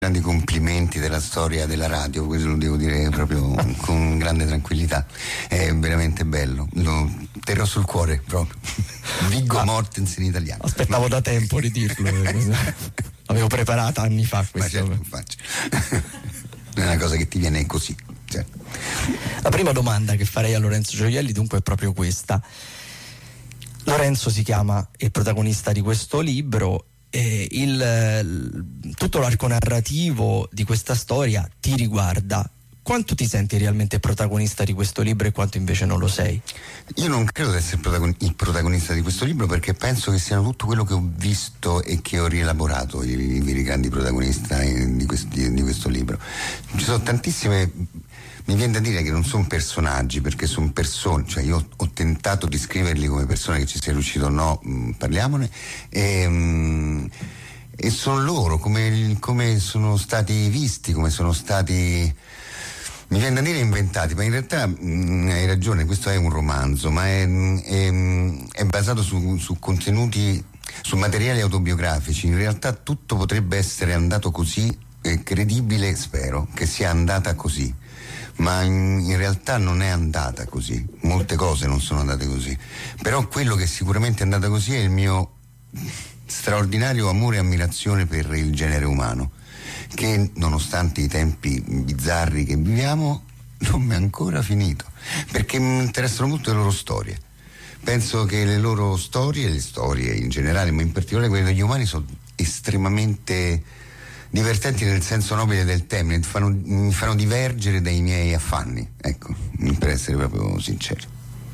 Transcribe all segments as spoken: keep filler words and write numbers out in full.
grandi complimenti della storia della radio, questo lo devo dire proprio con grande tranquillità, è veramente bello, lo terrò sul cuore proprio. Viggo ah, Mortensen in italiano. Aspettavo da tempo di dirlo, l'avevo preparata anni fa questo. Ma certo, faccio. Non è una cosa che ti viene così, certo. La prima domanda che farei a Lorenzo Gioielli dunque è proprio questa. Lorenzo si chiama il protagonista di questo libro. Eh, il, tutto l'arco narrativo di questa storia ti riguarda. Quanto ti senti realmente protagonista di questo libro e quanto invece non lo sei? Io non credo di essere il protagonista di questo libro, perché penso che siano tutto quello che ho visto e che ho rielaborato i, i veri grandi protagonisti di, questi, di questo libro. Ci sono tantissime. Mi viene da dire che non sono personaggi, perché sono persone, cioè io ho tentato di scriverli come persone, che ci sia riuscito o no, mh, parliamone, e, mh, e sono loro, come, come sono stati visti, come sono stati, mi viene da dire inventati, ma in realtà mh, hai ragione, questo è un romanzo, ma è, è, è basato su, su contenuti, su materiali autobiografici. In realtà tutto potrebbe essere andato così, è credibile, spero, che sia andata così. Ma in, in realtà non è andata così, molte cose non sono andate così, però quello che sicuramente è andata così è il mio straordinario amore e ammirazione per il genere umano, che nonostante i tempi bizzarri che viviamo non mi è ancora finito, perché mi interessano molto le loro storie. Penso che le loro storie, le storie in generale, ma in particolare quelle degli umani, sono estremamente divertenti nel senso nobile del termine, mi fanno, mi fanno divergere dai miei affanni, ecco, per essere proprio sincero.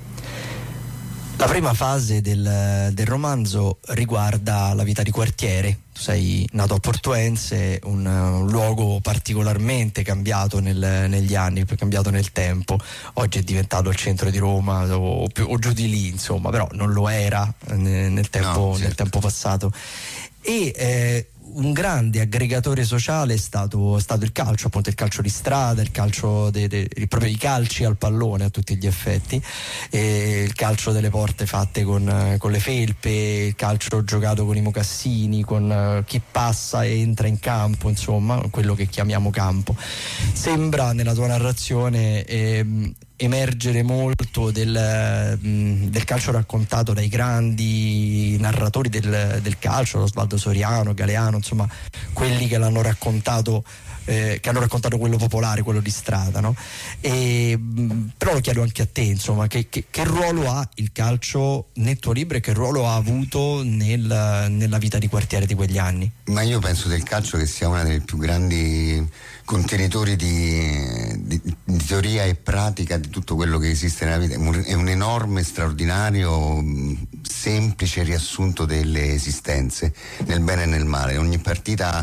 La prima fase del, del romanzo riguarda la vita di quartiere. Tu sei nato a Portuense, un, un luogo particolarmente cambiato nel, negli anni, cambiato nel tempo. Oggi è diventato il centro di Roma o, o giù di lì, insomma, però non lo era nel, nel, tempo, no, certo. nel tempo passato. E eh, un grande aggregatore sociale è stato, è stato il calcio, appunto il calcio di strada, il calcio de, de, proprio i calci al pallone a tutti gli effetti, e il calcio delle porte fatte con, con le felpe, il calcio giocato con i mocassini, con uh, chi passa e entra in campo, insomma quello che chiamiamo campo. Sembra nella tua narrazione ehm, emergere molto del, mh, del calcio raccontato dai grandi narratori del, del calcio, Osvaldo Soriano, Galeano, insomma quelli che l'hanno raccontato, eh, che hanno raccontato quello popolare, quello di strada, no? E, mh, però lo chiedo anche a te, insomma, che, che, che ruolo ha il calcio nel tuo libro e che ruolo ha avuto nel, nella vita di quartiere di quegli anni? Ma io penso del calcio che sia una delle più grandi contenitori di, di, di teoria e pratica di tutto quello che esiste nella vita. È un enorme, straordinario, semplice riassunto delle esistenze, nel bene e nel male. Ogni partita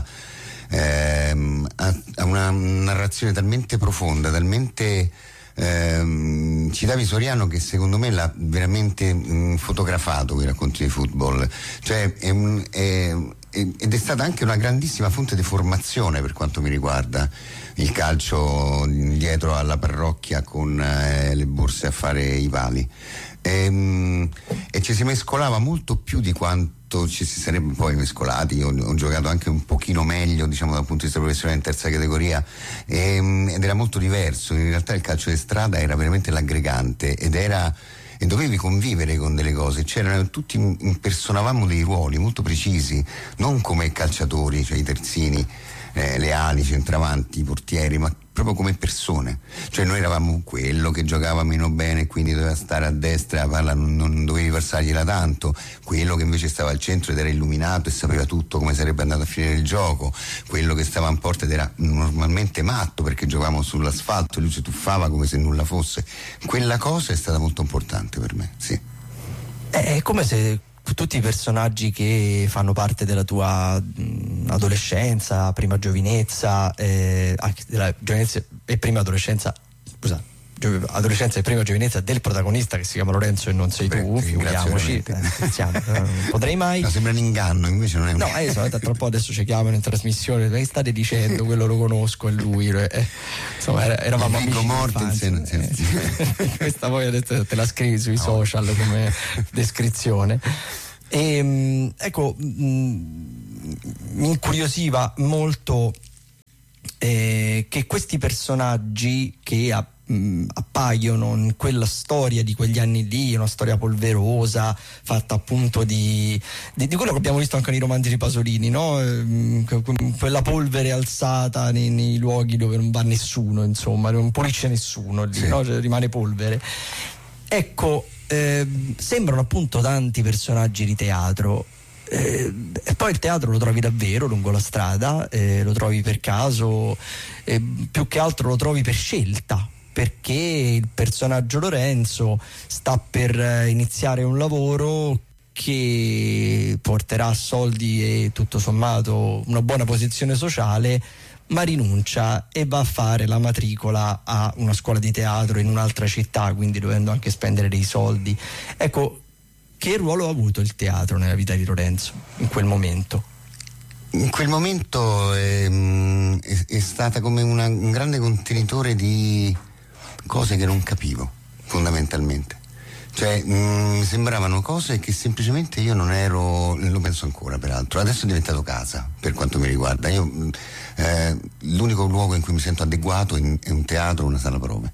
ehm, ha, ha una narrazione talmente profonda, talmente ehm, citavi Soriano, che secondo me l'ha veramente mh, fotografato quei racconti di football, cioè è un è, ed è stata anche una grandissima fonte di formazione per quanto mi riguarda, il calcio dietro alla parrocchia con eh, le borse a fare i pali, e, e ci si mescolava molto più di quanto ci si sarebbe poi mescolati. Io ho giocato anche un pochino meglio, diciamo, dal punto di vista professionale in terza categoria, e, ed era molto diverso. In realtà il calcio di strada era veramente l'aggregante, ed era e dovevi convivere con delle cose, c'erano, tutti impersonavamo dei ruoli molto precisi, non come calciatori, cioè i terzini, eh, le ali, i centravanti, i portieri, ma proprio come persone. Cioè noi eravamo quello che giocava meno bene, quindi doveva stare a destra, la palla non, non dovevi passargliela tanto, quello che invece stava al centro ed era illuminato e sapeva tutto come sarebbe andato a finire il gioco, quello che stava in porta ed era normalmente matto perché giocavamo sull'asfalto e lui si tuffava come se nulla fosse. Quella cosa è stata molto importante per me, sì. È come se tutti i personaggi che fanno parte della tua mh, adolescenza, prima giovinezza, eh, della giovinezza e prima adolescenza, scusa, gio- adolescenza e prima giovinezza del protagonista, che si chiama Lorenzo e non sei tu, Beh, figuriamoci, eh, non potrei mai. No, sembra un inganno, invece non è un no, eh, so, tra un po' adesso ci chiamano in trasmissione, che state dicendo, quello lo conosco, è lui, eh, insomma eravamo amici di Mortensen, eh, questa poi adesso te la scrivi sui no. social come descrizione. E ecco, mh, mi incuriosiva molto eh, che questi personaggi che a, mh, appaiono in quella storia di quegli anni lì, una storia polverosa, fatta appunto di, di, di quello che abbiamo visto anche nei romanzi di Pasolini, no? Eh, quella polvere alzata nei, nei luoghi dove non va nessuno, insomma, non pulisce nessuno lì, sì. No? Cioè, rimane polvere. Ecco, eh, sembrano appunto tanti personaggi di teatro. Eh, e poi il teatro lo trovi davvero lungo la strada, eh, lo trovi per caso, eh, più che altro lo trovi per scelta, perché il personaggio Lorenzo sta per eh, iniziare un lavoro che porterà soldi e tutto sommato una buona posizione sociale, ma rinuncia e va a fare la matricola a una scuola di teatro in un'altra città, quindi dovendo anche spendere dei soldi. Ecco, che ruolo ha avuto il teatro nella vita di Lorenzo in quel momento? In quel momento è, è, è stata come una, un grande contenitore di cose che non capivo, fondamentalmente. Cioè, mh, mi sembravano cose che semplicemente io non ero, lo penso ancora peraltro, adesso è diventato casa per quanto mi riguarda. Io, mh, eh, l'unico luogo in cui mi sento adeguato è un teatro, una sala prove.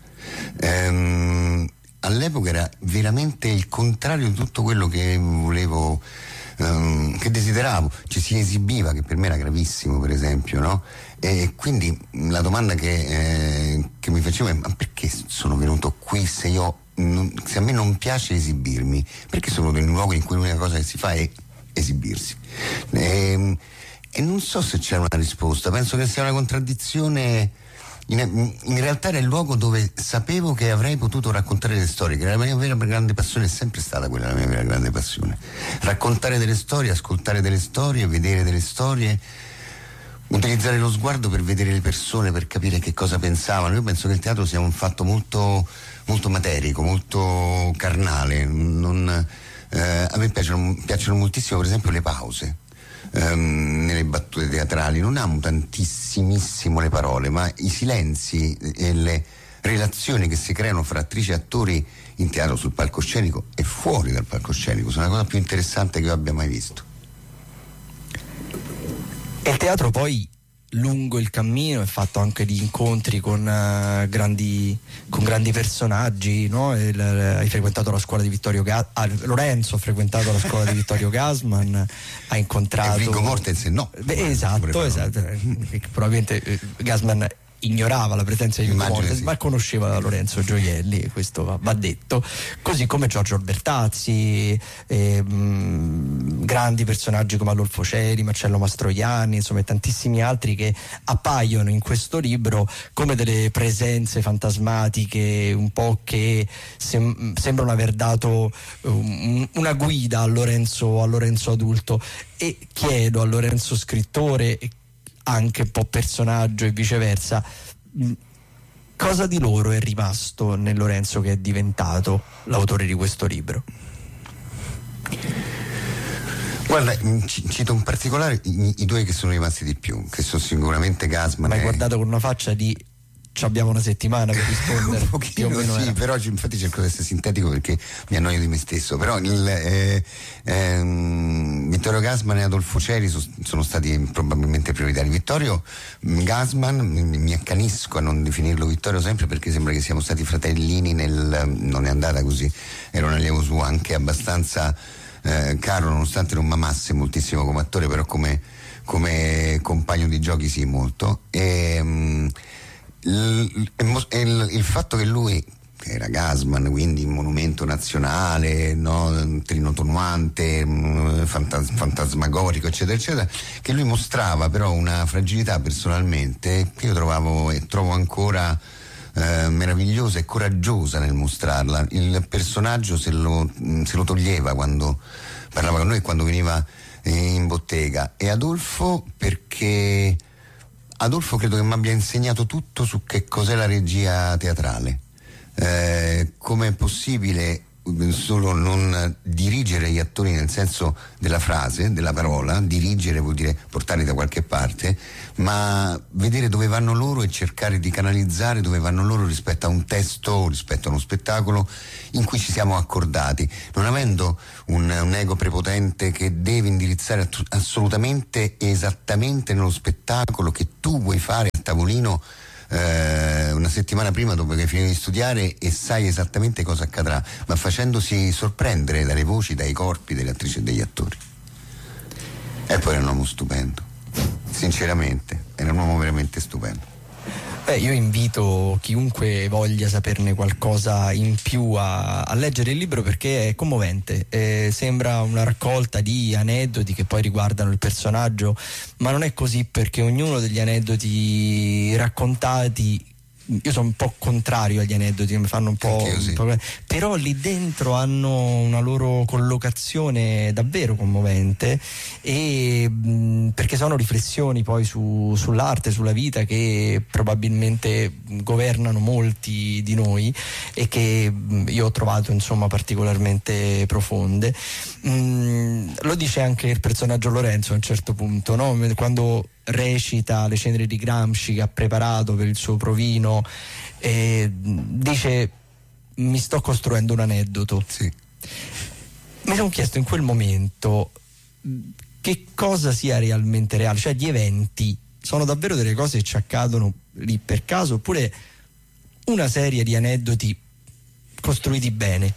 Ehm, all'epoca era veramente il contrario di tutto quello che volevo, um, che desideravo. Ci si esibiva, che per me era gravissimo, per esempio, no? E quindi la domanda che, eh, che mi facevo è: ma perché sono venuto qui se io non, se a me non piace esibirmi? Perché sono in un luogo in cui l'unica cosa che si fa è esibirsi? E, e non so se c'è una risposta, penso che sia una contraddizione. In, in realtà era il luogo dove sapevo che avrei potuto raccontare le storie, che la mia vera grande passione è sempre stata quella, la mia vera grande passione. Raccontare delle storie, ascoltare delle storie, vedere delle storie, utilizzare lo sguardo per vedere le persone, per capire che cosa pensavano. Io penso che il teatro sia un fatto molto, molto materico, molto carnale. Non, eh, a me piacciono, piacciono moltissimo, per esempio, le pause. Um, nelle battute teatrali non amo tantissimissimo le parole, ma i silenzi e le relazioni che si creano fra attrici e attori in teatro, sul palcoscenico e fuori dal palcoscenico, sono la cosa più interessante che io abbia mai visto. E il teatro poi lungo il cammino è fatto anche di incontri con uh, grandi con grandi personaggi, no? Il, hai frequentato la scuola di Vittorio Ga- ah, Lorenzo ha frequentato la scuola di Vittorio Gassman, ha incontrato Enrico Mortensen, no? Beh, esatto, esatto. Probabilmente eh, Gassman ignorava la presenza di Enrico Mortensen, sì, ma conosceva Lorenzo Gioielli, questo va, va detto, così come Giorgio Albertazzi, eh, mh, grandi personaggi come Adolfo Ceri, Marcello Mastroianni, insomma tantissimi altri che appaiono in questo libro come delle presenze fantasmatiche, un po' che sem- sembrano aver dato um, una guida a Lorenzo, a Lorenzo adulto. E chiedo a Lorenzo scrittore, anche un po' personaggio e viceversa, cosa di loro è rimasto nel Lorenzo che è diventato l'autore di questo libro? Guarda, cito in particolare i, i due che sono rimasti di più, che sono sicuramente Gassman. Ma hai e... guardato con una faccia di ci abbiamo una settimana per rispondere. Un pochino più o meno sì, era. Però infatti cerco di essere sintetico perché mi annoio di me stesso. Però il, eh, ehm, Vittorio Gassman e Adolfo Ceri so, sono stati probabilmente prioritari. Vittorio Gassman, mi, mi accanisco a non definirlo Vittorio sempre perché sembra che siamo stati fratellini nel, non è andata così, era un allievo suo anche abbastanza eh, caro, nonostante non mi amasse moltissimo come attore, però come, come compagno di giochi sì, molto. E, mh, Il, il, il fatto che lui, che era Gassman, quindi monumento nazionale, no, trino tonante, fantas, fantasmagorico, eccetera, eccetera, che lui mostrava però una fragilità personalmente che io trovavo e trovo ancora eh, meravigliosa e coraggiosa nel mostrarla. Il personaggio se lo, se lo toglieva quando parlava con noi, quando veniva in bottega. E Adolfo perché Adolfo credo che mi abbia insegnato tutto su che cos'è la regia teatrale, eh, come è possibile solo non dirigere gli attori nel senso della frase, della parola. Dirigere vuol dire portarli da qualche parte, ma vedere dove vanno loro e cercare di canalizzare dove vanno loro rispetto a un testo, rispetto a uno spettacolo in cui ci siamo accordati, non avendo un, un ego prepotente che deve indirizzare assolutamente e esattamente nello spettacolo che tu vuoi fare tavolino eh, una settimana prima dopo che finisci di studiare e sai esattamente cosa accadrà, ma facendosi sorprendere dalle voci, dai corpi delle attrici e degli attori. E poi era un uomo stupendo, sinceramente, era un uomo veramente stupendo. Beh, io invito chiunque voglia saperne qualcosa in più a, a leggere il libro, perché è commovente, eh, sembra una raccolta di aneddoti che poi riguardano il personaggio, ma non è così, perché ognuno degli aneddoti raccontati, io sono un po' contrario agli aneddoti, mi fanno un po', sì. un po', però lì dentro hanno una loro collocazione davvero commovente, e mh, perché sono riflessioni poi su, sull'arte, sulla vita, che probabilmente governano molti di noi e che mh, io ho trovato insomma particolarmente profonde. Mh, lo dice anche il personaggio Lorenzo a un certo punto, no? Quando recita Le ceneri di Gramsci che ha preparato per il suo provino, e dice: mi sto costruendo un aneddoto. Sì. Mi sono chiesto in quel momento che cosa sia realmente reale, cioè gli eventi sono davvero delle cose che ci accadono lì per caso, oppure una serie di aneddoti costruiti bene.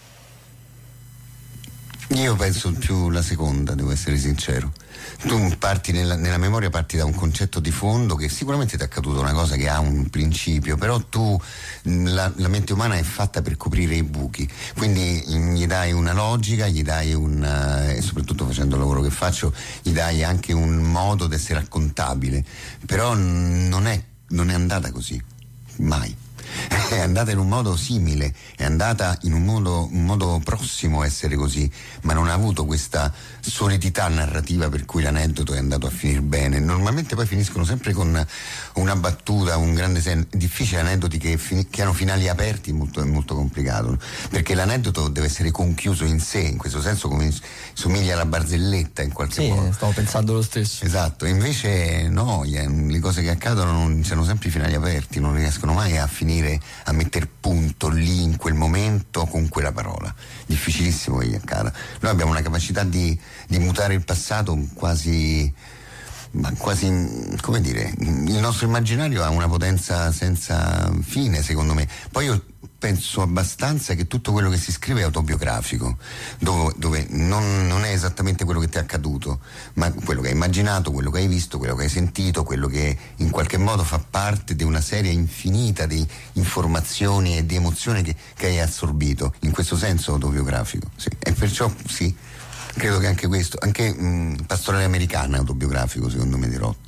Io penso più la seconda, devo essere sincero. Tu parti nella, nella memoria, parti da un concetto di fondo che sicuramente ti è accaduto una cosa che ha un principio, però tu la, la mente umana è fatta per coprire i buchi, quindi gli dai una logica, gli dai un, e soprattutto facendo il lavoro che faccio, gli dai anche un modo di essere raccontabile, però non è, non è andata così, mai. È andata in un modo simile, è andata in un modo, un modo prossimo a essere così, ma non ha avuto questa solidità narrativa per cui l'aneddoto è andato a finire bene. Normalmente poi finiscono sempre con una battuta, un grande sen- difficile aneddoti che, fin- che hanno finali aperti, molto, è molto complicato, perché l'aneddoto deve essere conchiuso in sé, in questo senso come somiglia alla barzelletta in qualche sì, modo. Stavo pensando lo stesso. Esatto, invece no, le cose che accadono non hanno sempre i finali aperti, non riescono mai a finire, a mettere punto lì in quel momento con quella parola. Difficilissimo che gli accada. Noi abbiamo una capacità di, di mutare il passato quasi, ma quasi, come dire, il nostro immaginario ha una potenza senza fine, secondo me. Poi io penso abbastanza che tutto quello che si scrive è autobiografico, dove, dove non, non è esattamente quello che ti è accaduto, ma quello che hai immaginato, quello che hai visto, quello che hai sentito, quello che in qualche modo fa parte di una serie infinita di informazioni e di emozioni che, che hai assorbito. In questo senso autobiografico, sì. E perciò sì, credo che anche questo, anche mh, Pastorale Americana è autobiografico, secondo me, di Roth.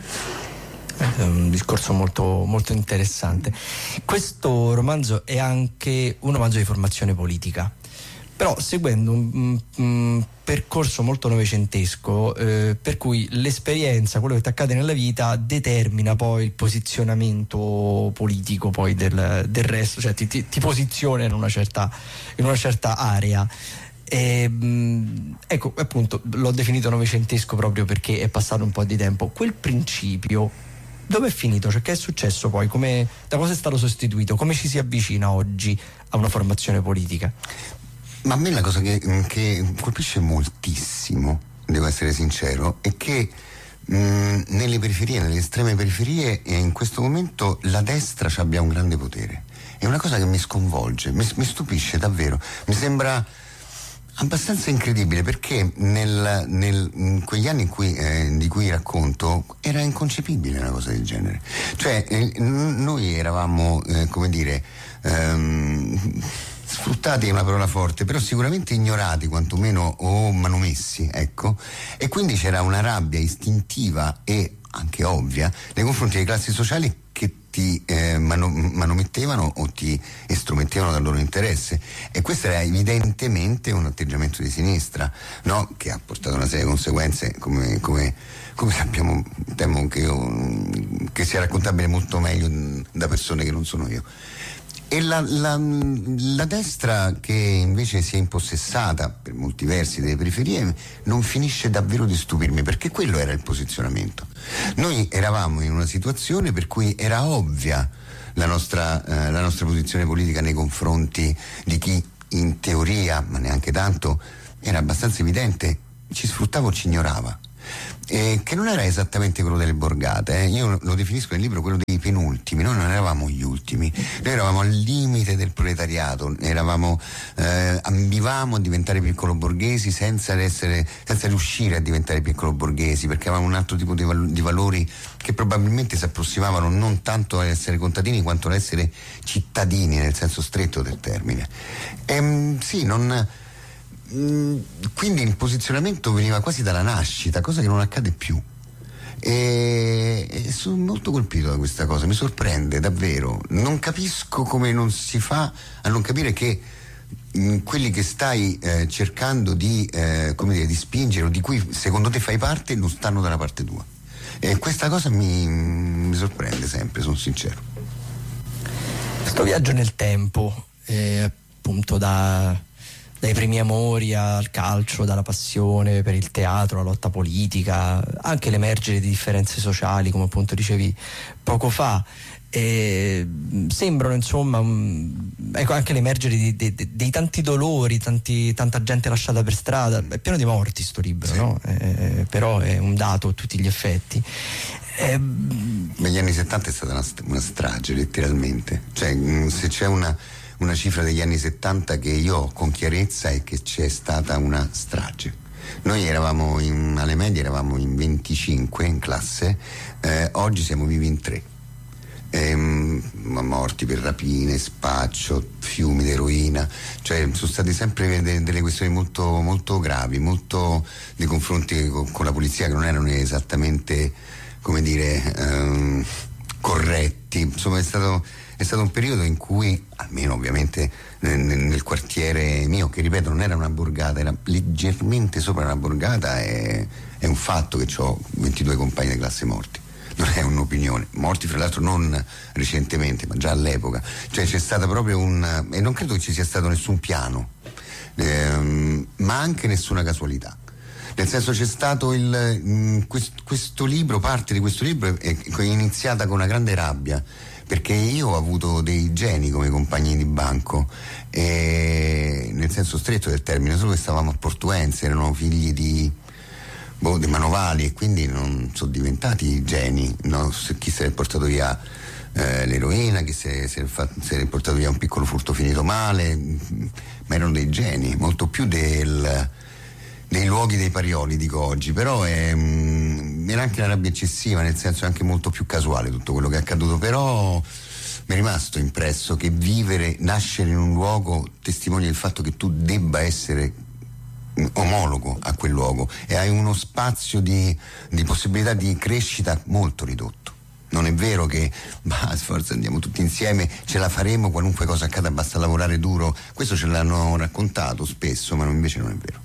È un discorso molto, molto interessante. Questo romanzo è anche un romanzo di formazione politica, però seguendo un, un percorso molto novecentesco, eh, per cui l'esperienza, quello che ti accade nella vita, determina poi il posizionamento politico poi del, del resto, cioè ti, ti, ti posiziona in una certa, in una certa area. E, mh, ecco, appunto, l'ho definito novecentesco proprio perché è passato un po' di tempo. Quel principio dove è finito? Cioè, che è successo poi? Come, da cosa è stato sostituito? Come ci si avvicina oggi a una formazione politica? Ma a me la cosa che, che colpisce moltissimo, devo essere sincero, è che mh, nelle periferie, nelle estreme periferie, e in questo momento la destra abbia un grande potere. È una cosa che mi sconvolge, mi, mi stupisce davvero. Mi sembra abbastanza incredibile, perché nel, nel, in quegli anni in cui, eh, di cui racconto era inconcepibile una cosa del genere. Cioè eh, noi eravamo, eh, come dire, ehm, sfruttati è una parola forte, però sicuramente ignorati quantomeno o manomessi, ecco, e quindi c'era una rabbia istintiva e anche ovvia nei confronti delle classi sociali che ti eh, mano, manomettevano o ti estromettevano dal loro interesse, e questo era evidentemente un atteggiamento di sinistra, no? Che ha portato una serie di conseguenze, come, come, come sappiamo, temo che, io, che sia raccontabile molto meglio da persone che non sono io. E la, la, la destra, che invece si è impossessata per molti versi delle periferie, non finisce davvero di stupirmi, perché quello era il posizionamento. Noi eravamo in una situazione per cui era ovvia la nostra, eh, la nostra posizione politica nei confronti di chi in teoria, ma neanche tanto, era abbastanza evidente, ci sfruttava o ci ignorava. Eh, che non era esattamente quello delle borgate, eh. Io lo definisco nel libro quello di i penultimi, noi non eravamo gli ultimi, noi eravamo al limite del proletariato, eravamo, eh, ambivamo a diventare piccolo borghesi senza, essere, senza riuscire a diventare piccolo borghesi, perché avevamo un altro tipo di, val- di valori che probabilmente si approssimavano non tanto ad essere contadini quanto ad essere cittadini nel senso stretto del termine. E, sì, non... quindi il posizionamento veniva quasi dalla nascita, cosa che non accade più, e, e sono molto colpito da questa cosa, mi sorprende davvero, non capisco come non si fa a non capire che mh, quelli che stai eh, cercando di, eh, come dire, di spingere o di cui secondo te fai parte non stanno dalla parte tua, e questa cosa mi, mi sorprende sempre, sono sincero. Questo viaggio nel tempo, eh, appunto da dai primi amori al calcio, dalla passione per il teatro, la lotta politica, anche l'emergere di differenze sociali, come appunto dicevi poco fa, e sembrano insomma um, ecco, anche l'emergere di, di, di, dei tanti dolori, tanti, tanta gente lasciata per strada. È pieno di morti sto libro, sì. No? Eh, però è un dato a tutti gli effetti. Eh, negli anni settanta è stata una, una strage letteralmente, cioè se c'è una una cifra degli anni settanta che io ho con chiarezza è che c'è stata una strage. Noi eravamo in, alle medie eravamo in venticinque in classe, eh, oggi siamo vivi in tre, ehm, morti per rapine, spaccio, fiumi di eroina, cioè sono state sempre de, delle questioni molto, molto gravi, molto nei confronti con, con la polizia, che non erano esattamente, come dire, ehm, corretti, insomma è stato È stato un periodo in cui, almeno ovviamente nel, nel quartiere mio, che ripeto non era una borgata, era leggermente sopra una borgata, è, è un fatto che ho ventidue compagni di classe morti, non è un'opinione, morti fra l'altro non recentemente ma già all'epoca, cioè c'è stata proprio un, e non credo che ci sia stato nessun piano, ehm, ma anche nessuna casualità. Nel senso c'è stato il mh, quest, questo libro, parte di questo libro è, è iniziata con una grande rabbia, perché io ho avuto dei geni come compagni di banco, e, nel senso stretto del termine, solo che stavamo a Portuense, erano figli di, boh, di manovali, e quindi non sono diventati geni, no? Chi se ne è portato via eh, l'eroina, chi se, se, se ne è portato via un piccolo furto finito male, ma erano dei geni, molto più del... dei luoghi dei Parioli, dico oggi, però è, mh, era anche una rabbia eccessiva, nel senso è anche molto più casuale tutto quello che è accaduto, però mi è rimasto impresso che vivere, nascere in un luogo testimonia il fatto che tu debba essere omologo a quel luogo e hai uno spazio di, di possibilità di crescita molto ridotto. Non è vero che bah, forza andiamo tutti insieme, ce la faremo, qualunque cosa accada basta lavorare duro, questo ce l'hanno raccontato spesso, ma invece non è vero.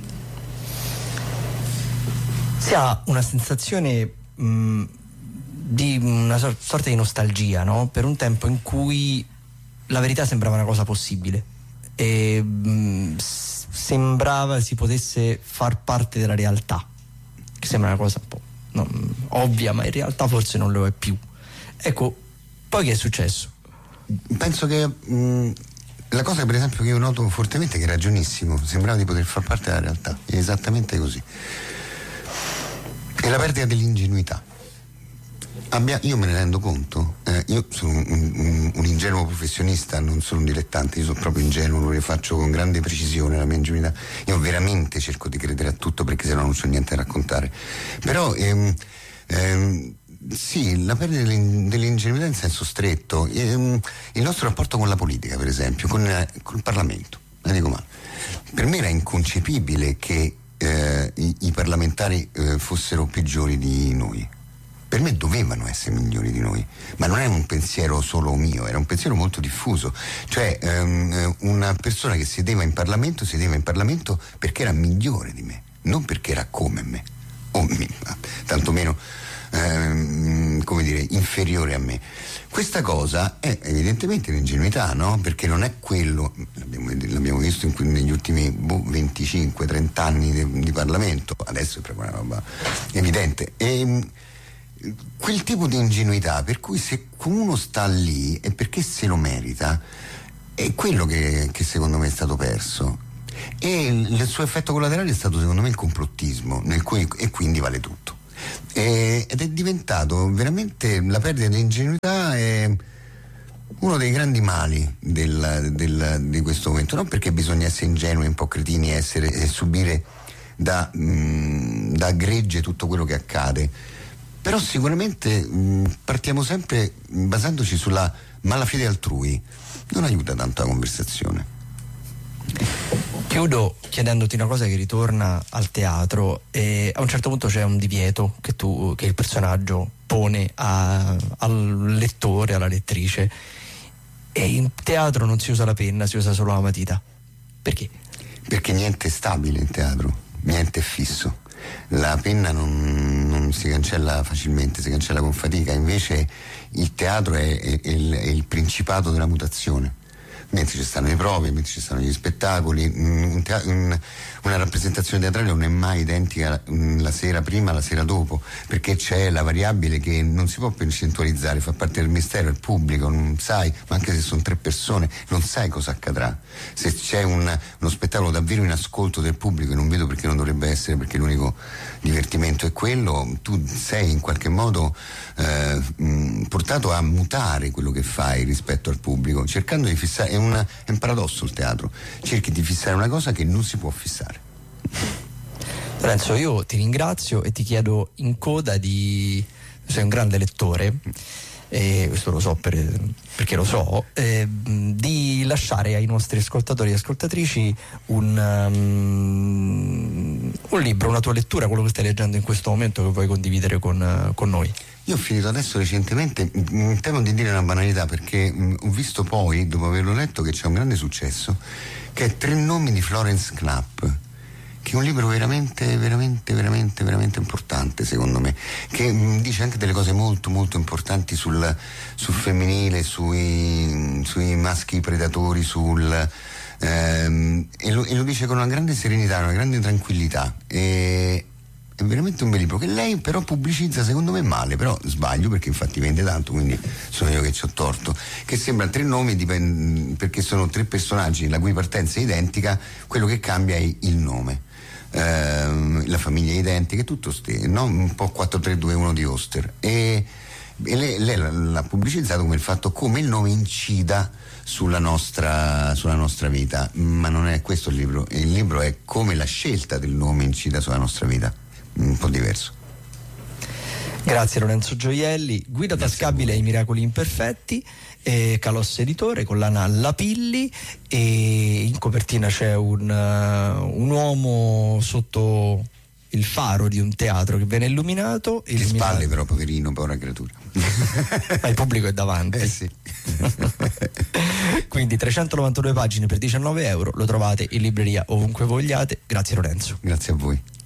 Si ha una sensazione mh, di una sorta di nostalgia, no? Per un tempo in cui la verità sembrava una cosa possibile e mh, sembrava si potesse far parte della realtà, che sembra una cosa un po' no, ovvia, ma in realtà forse non lo è più. Ecco, poi che è successo? Penso che mh, la cosa per esempio che io noto fortemente è che è ragionissimo, sembrava di poter far parte della realtà, è esattamente così. È la perdita dell'ingenuità. Abbia, io me ne rendo conto, eh, io sono un, un, un ingenuo professionista, non sono un dilettante, io sono proprio ingenuo, lo rifaccio con grande precisione la mia ingenuità. Io veramente cerco di credere a tutto, perché sennò non so niente da raccontare. Però ehm, ehm, sì, la perdita dell'ingenuità in senso stretto, ehm, il nostro rapporto con la politica, per esempio, con, eh, con il Parlamento, la dico male. Per me era inconcepibile che Eh, i, i parlamentari eh, fossero peggiori di noi. Per me dovevano essere migliori di noi, ma non è un pensiero solo mio, era un pensiero molto diffuso, cioè ehm, una persona che sedeva in Parlamento sedeva in Parlamento perché era migliore di me, non perché era come me o mi, tantomeno ehm, come dire, inferiore a me. Questa cosa è evidentemente l'ingenuità, no? Perché non è quello, l'abbiamo, l'abbiamo visto in, negli ultimi boh, venticinque trenta anni di, di Parlamento, adesso è proprio una roba evidente. E quel tipo di ingenuità per cui se uno sta lì è perché se lo merita, è quello che, che secondo me è stato perso. E il, il suo effetto collaterale è stato secondo me il complottismo, nel cui, e quindi vale tutto. e, ed è diventato veramente, la perdita di ingenuità è uno dei grandi mali del, del, di questo momento, non perché bisogna essere ingenui, un po' cretini, essere, e subire da, mh, da gregge tutto quello che accade, però sicuramente mh, partiamo sempre basandoci sulla malafede altrui, non aiuta tanto la conversazione. Chiudo chiedendoti una cosa che ritorna al teatro, e a un certo punto c'è un divieto che tu, che il personaggio pone a, al lettore, alla lettrice, e in teatro non si usa la penna, si usa solo la matita. Perché? Perché niente è stabile in teatro, niente è fisso. La penna non, non si cancella facilmente, si cancella con fatica, invece il teatro è, è, è, il, è il principato della mutazione. Mentre ci stanno le prove, mentre ci stanno gli spettacoli, un te- un, una rappresentazione teatrale non è mai identica la sera prima, la sera dopo, perché c'è la variabile che non si può percentualizzare, fa parte del mistero, il pubblico, non sai, ma anche se sono tre persone, non sai cosa accadrà. Se c'è un, uno spettacolo davvero in ascolto del pubblico, e non vedo perché non dovrebbe essere, perché l'unico divertimento è quello, tu sei in qualche modo eh, mh, portato a mutare quello che fai rispetto al pubblico, cercando di fissare. È, una, è un paradosso il teatro, cerchi di fissare una cosa che non si può fissare. Lorenzo, io ti ringrazio e ti chiedo in coda di, sei un grande lettore, e questo lo so per, perché lo so, eh, di lasciare ai nostri ascoltatori e ascoltatrici un, um, un libro, una tua lettura, quello che stai leggendo in questo momento, che vuoi condividere con, con noi. Io ho finito adesso recentemente, mh, temo di dire una banalità, perché mh, ho visto poi, dopo averlo letto, che c'è un grande successo, che è Tre nomi di Florence Knapp, che è un libro veramente, veramente, veramente, veramente importante, secondo me, che mh, dice anche delle cose molto, molto importanti sul, sul femminile, sui, sui maschi predatori, sul... Ehm, e, lo, e lo dice con una grande serenità, una grande tranquillità. E, è veramente un bel libro che lei però pubblicizza secondo me male, però sbaglio, perché infatti vende tanto, quindi sono io che ci ho torto, che sembra tre nomi dipend- perché sono tre personaggi la cui partenza è identica, quello che cambia è il nome. Uh, la famiglia è identica, è tutto ste, no? Un po' quattro tre due uno di Oster, e, e lei, lei l'ha pubblicizzato come il fatto come il nome incida sulla nostra, sulla nostra vita, ma non è questo il libro. Il libro è come la scelta del nome incida sulla nostra vita, un po' diverso. Grazie Lorenzo Gioielli, guida tascabile ai miracoli imperfetti, eh, Calos Editore, collana Lapilli, e in copertina c'è un, uh, un uomo sotto il faro di un teatro che viene illuminato. Di spalle però, poverino, povera creatura. Ma il pubblico è davanti. Eh sì. Quindi trecentonovantadue pagine per diciannove euro, lo trovate in libreria ovunque vogliate. Grazie Lorenzo. Grazie a voi.